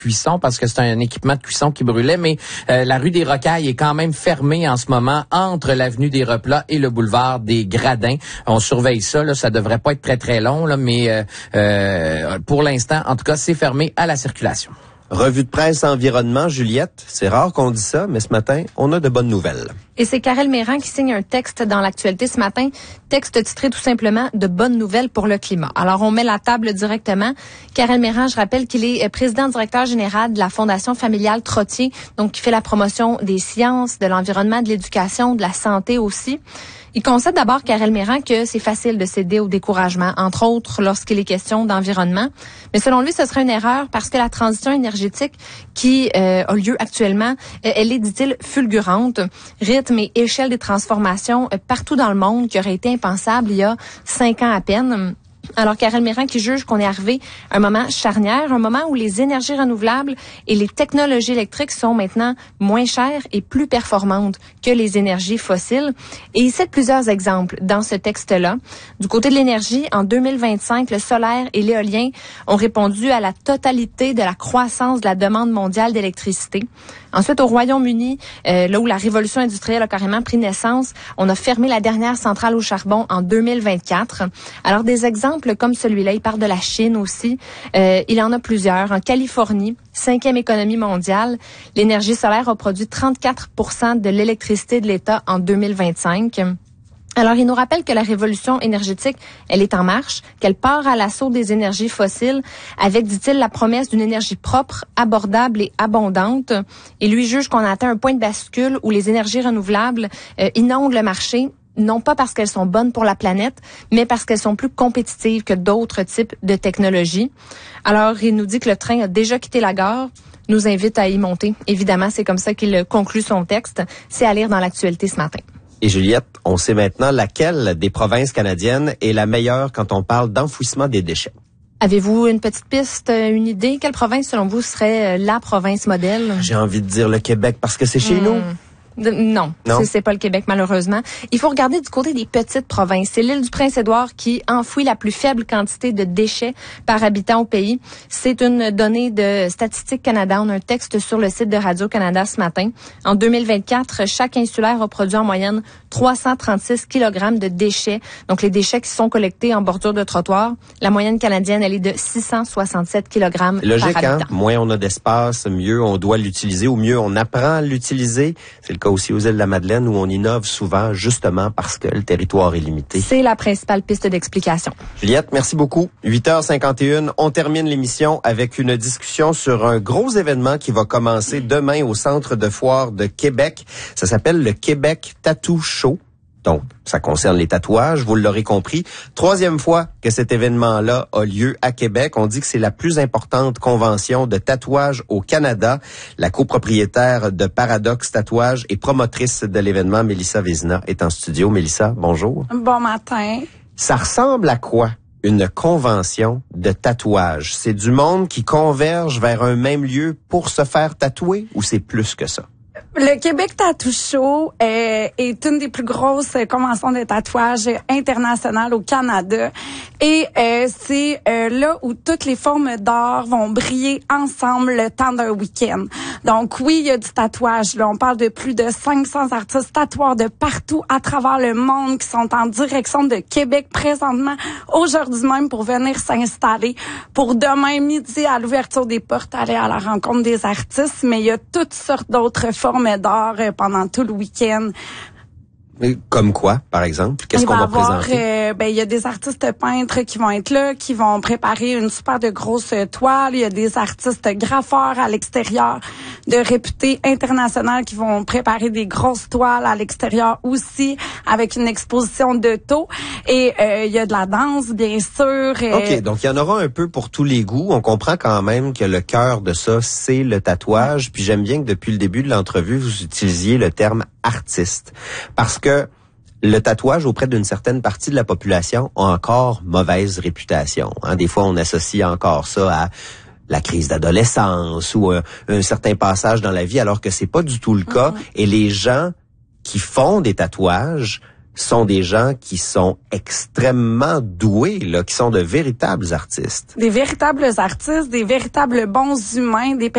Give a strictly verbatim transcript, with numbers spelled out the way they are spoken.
cuisson parce que c'est un équipement de cuisson qui brûlait, mais euh, la rue des Rocailles est quand même fermée en ce moment entre l'avenue des Replats et le boulevard des Gradins. On surveille ça, là, ça devrait pas être très très long, là, mais euh, euh, pour l'instant, en tout cas, c'est fermé à la circulation. Revue de presse environnement, Juliette. C'est rare qu'on dise ça, mais ce matin, on a de bonnes nouvelles. Et c'est Karel Méran qui signe un texte dans l'actualité ce matin, texte titré tout simplement « De bonnes nouvelles pour le climat ». Alors, on met la table directement. Karel Méran, je rappelle qu'il est président-directeur général de la Fondation familiale Trottier, donc qui fait la promotion des sciences, de l'environnement, de l'éducation, de la santé aussi. Il concède d'abord, Karel Méran, que c'est facile de céder au découragement, entre autres lorsqu'il est question d'environnement. Mais selon lui, ce serait une erreur parce que la transition énergétique qui euh, a lieu actuellement, euh, elle est, dit-il, fulgurante. Rythme et échelle des transformations euh, partout dans le monde qui auraient été impensables il y a cinq ans à peine. Alors, Karel Méran qui juge qu'on est arrivé à un moment charnière, un moment où les énergies renouvelables et les technologies électriques sont maintenant moins chères et plus performantes que les énergies fossiles. Et il cite plusieurs exemples dans ce texte-là. Du côté de l'énergie, en deux mille vingt-cinq, le solaire et l'éolien ont répondu à la totalité de la croissance de la demande mondiale d'électricité. Ensuite, au Royaume-Uni, euh, là où la révolution industrielle a carrément pris naissance, on a fermé la dernière centrale au charbon en deux mille vingt-quatre. Alors, des exemples comme celui-là, il parle de la Chine aussi. Euh, il en a plusieurs. En Californie, cinquième économie mondiale, l'énergie solaire a produit trente-quatre pour cent de l'électricité de l'État en deux mille vingt-cinq. Alors, il nous rappelle que la révolution énergétique, elle est en marche, qu'elle part à l'assaut des énergies fossiles avec, dit-il, la promesse d'une énergie propre, abordable et abondante. Et lui juge qu'on a atteint un point de bascule où les énergies renouvelables euh, inondent le marché, non pas parce qu'elles sont bonnes pour la planète, mais parce qu'elles sont plus compétitives que d'autres types de technologies. Alors, il nous dit que le train a déjà quitté la gare, nous invite à y monter. Évidemment, c'est comme ça qu'il conclut son texte. C'est à lire dans l'actualité ce matin. Et Juliette, on sait maintenant laquelle des provinces canadiennes est la meilleure quand on parle d'enfouissement des déchets. Avez-vous une petite piste, une idée? Quelle province, selon vous, serait la province modèle? J'ai envie de dire le Québec parce que c'est chez mmh. nous. De, non, non. C'est, c'est pas le Québec, malheureusement. Il faut regarder du côté des petites provinces. C'est l'île du Prince-Édouard qui enfouit la plus faible quantité de déchets par habitant au pays. C'est une donnée de Statistique Canada. On a un texte sur le site de Radio-Canada ce matin. En deux mille vingt-quatre, chaque insulaire a produit en moyenne trois cent trente-six kilogrammes de déchets. Donc, les déchets qui sont collectés en bordure de trottoir. La moyenne canadienne, elle est de six cent soixante-sept kilogrammes Logique, par habitant. Hein? Moins on a d'espace, mieux on doit l'utiliser ou mieux on apprend à l'utiliser. C'est le cas aussi aux îles de la Madeleine où on innove souvent justement parce que le territoire est limité. C'est la principale piste d'explication. Juliette, merci beaucoup. huit heures cinquante et une, on termine l'émission avec une discussion sur un gros événement qui va commencer demain au Centre de foire de Québec. Ça s'appelle le Québec Tattoo Show. Donc, ça concerne les tatouages, vous l'aurez compris. Troisième fois que cet événement-là a lieu à Québec. On dit que c'est la plus importante convention de tatouage au Canada. La copropriétaire de Paradoxe Tatouage et promotrice de l'événement, Mélissa Vézina, est en studio. Mélissa, bonjour. Bon matin. Ça ressemble à quoi, une convention de tatouage? C'est du monde qui converge vers un même lieu pour se faire tatouer ou c'est plus que ça? Le Québec Tattoo Show est, est une des plus grosses conventions de tatouage internationales au Canada. Et euh, c'est euh, là où toutes les formes d'art vont briller ensemble le temps d'un week-end. Donc oui, il y a du tatouage. Là, on parle de plus de cinq cents artistes tatoueurs de partout à travers le monde qui sont en direction de Québec présentement, aujourd'hui même, pour venir s'installer. Pour demain midi, à l'ouverture des portes, aller à la rencontre des artistes. Mais il y a toutes sortes d'autres formes d'art pendant tout le week-end. Comme quoi, par exemple? Qu'est-ce il qu'on va, va avoir, présenter? Euh, ben, il y a des artistes peintres qui vont être là, qui vont préparer une super de grosse toile. Il y a des artistes graffeurs à l'extérieur de réputés internationales qui vont préparer des grosses toiles à l'extérieur aussi, avec une exposition d'auto. Et euh, il y a de la danse, bien sûr. Et... OK, donc il y en aura un peu pour tous les goûts. On comprend quand même que le cœur de ça, c'est le tatouage. Puis j'aime bien que depuis le début de l'entrevue, vous utilisiez le terme artiste. Parce que le tatouage auprès d'une certaine partie de la population a encore mauvaise réputation. Hein? Des fois, on associe encore ça à la crise d'adolescence ou un, un certain passage dans la vie, alors que c'est pas du tout le cas. Mm-hmm. Et les gens qui font des tatouages sont des gens qui sont extrêmement doués, là, qui sont de véritables artistes. Des véritables artistes, des véritables bons humains, des